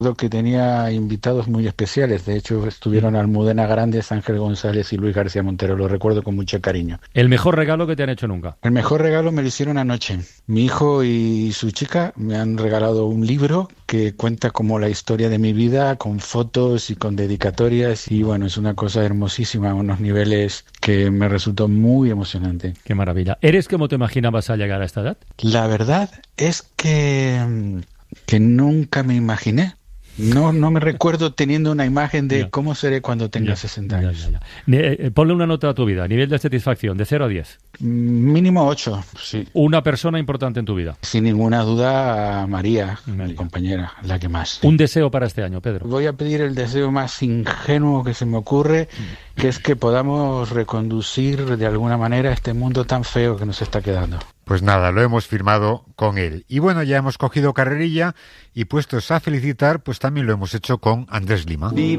Lo que tenía invitados muy especiales, de hecho estuvieron Almudena Grandes, Ángel González y Luis García Montero, lo recuerdo con mucho cariño. ¿El mejor regalo que te han hecho nunca? El mejor regalo me lo hicieron anoche. Mi hijo y su chica me han regalado un libro que cuenta como la historia de mi vida, con fotos y con dedicatorias, y bueno, es una cosa hermosísima, a unos niveles que me resultó muy emocionante. Qué maravilla. ¿Eres como te imaginabas al llegar a esta edad? La verdad es que nunca me imaginé. No me recuerdo teniendo una imagen de cómo seré cuando tenga 60 años. Ponle una nota a tu vida, nivel de satisfacción, de 0 a 10. Mínimo 8, sí. Una persona importante en tu vida. Sin ninguna duda, María, mi compañera, la que más. Un deseo para este año, Pedro. Voy a pedir el deseo más ingenuo que se me ocurre, que es que podamos reconducir de alguna manera este mundo tan feo que nos está quedando. Pues nada, lo hemos firmado con él. Y bueno, ya hemos cogido carrerilla y puestos a felicitar, pues también lo hemos hecho con Andrés Lima.